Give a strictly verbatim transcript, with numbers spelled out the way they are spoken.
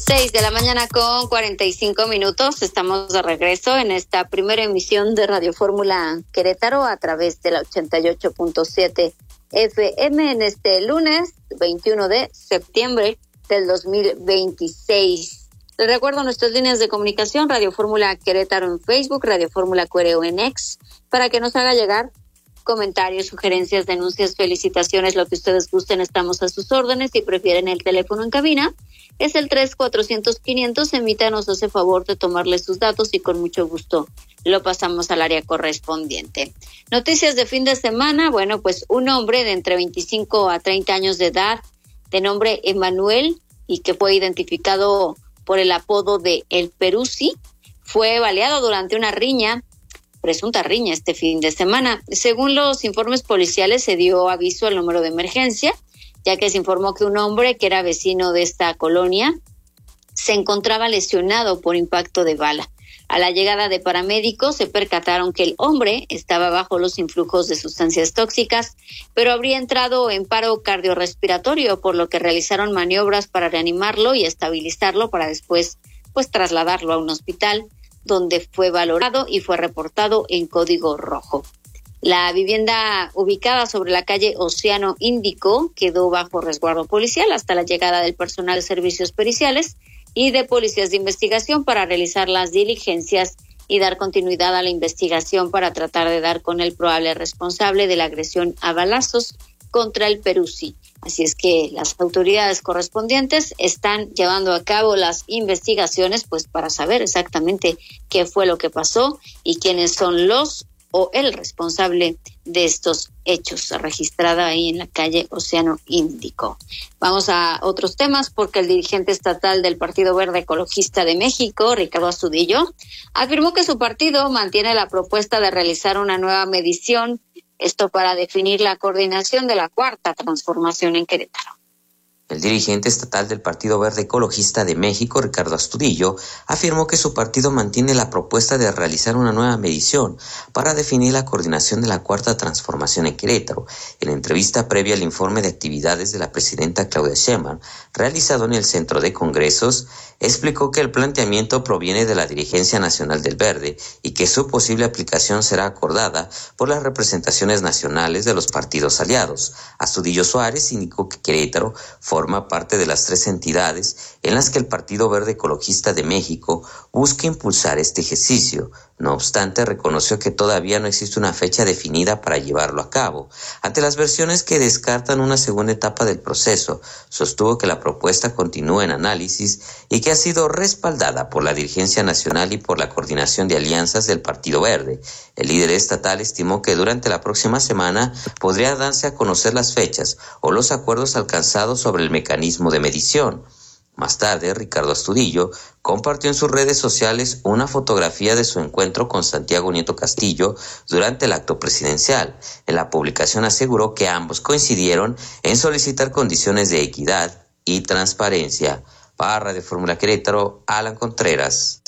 Seis de la mañana con cuarenta y cinco minutos. Estamos de regreso en esta primera emisión de Radio Fórmula Querétaro a través de la ochenta y ocho punto siete F M en este lunes veintiuno de septiembre del dos mil veintiséis. Les recuerdo nuestras líneas de comunicación: Radio Fórmula Querétaro en Facebook, Radio Fórmula Cuereo en X, para que nos haga llegar comentarios, sugerencias, denuncias, felicitaciones, lo que ustedes gusten. Estamos a sus órdenes. Si prefieren el teléfono en cabina, es el tres cuatrocientos quinientos. Emita nos hace favor de tomarle sus datos y con mucho gusto lo pasamos al área correspondiente. Noticias de fin de semana. Bueno, pues un hombre de entre veinticinco a treinta años de edad, de nombre Emanuel, y que fue identificado por el apodo de El Peruzzi, fue baleado durante una riña, presunta riña este fin de semana. Según los informes policiales, se dio aviso al número de emergencia, ya que se informó que un hombre que era vecino de esta colonia se encontraba lesionado por impacto de bala. A la llegada de paramédicos se percataron que el hombre estaba bajo los influjos de sustancias tóxicas, pero habría entrado en paro cardiorrespiratorio, por lo que realizaron maniobras para reanimarlo y estabilizarlo para después pues trasladarlo a un hospital, donde fue valorado y fue reportado en código rojo. La vivienda, ubicada sobre la calle Océano Índico, quedó bajo resguardo policial hasta la llegada del personal de servicios periciales y de policías de investigación para realizar las diligencias y dar continuidad a la investigación para tratar de dar con el probable responsable de la agresión a balazos contra el Peruzzi. Así es que las autoridades correspondientes están llevando a cabo las investigaciones pues para saber exactamente qué fue lo que pasó y quiénes son los o el responsable de estos hechos, registrada ahí en la calle Océano Índico. Vamos a otros temas, porque el dirigente estatal del Partido Verde Ecologista de México, Ricardo Astudillo, afirmó que su partido mantiene la propuesta de realizar una nueva medición, esto para definir la coordinación de la Cuarta Transformación en Querétaro. El dirigente estatal del Partido Verde Ecologista de México, Ricardo Astudillo, afirmó que su partido mantiene la propuesta de realizar una nueva medición para definir la coordinación de la Cuarta Transformación en Querétaro. En entrevista previa al informe de actividades de la presidenta Claudia Sheinbaum, realizado en el Centro de Congresos, explicó que el planteamiento proviene de la dirigencia nacional del Verde y que su posible aplicación será acordada por las representaciones nacionales de los partidos aliados. Astudillo Suárez indicó que Querétaro forma parte de las tres entidades en las que el Partido Verde Ecologista de México busca impulsar este ejercicio. No obstante, reconoció que todavía no existe una fecha definida para llevarlo a cabo. Ante las versiones que descartan una segunda etapa del proceso, sostuvo que la propuesta continúa en análisis y que ha sido respaldada por la dirigencia nacional y por la coordinación de alianzas del Partido Verde. El líder estatal estimó que durante la próxima semana podría darse a conocer las fechas o los acuerdos alcanzados sobre el mecanismo de medición. Más tarde, Ricardo Astudillo compartió en sus redes sociales una fotografía de su encuentro con Santiago Nieto Castillo durante el acto presidencial. En la publicación aseguró que ambos coincidieron en solicitar condiciones de equidad y transparencia. Para Radio Fórmula Querétaro, Alan Contreras.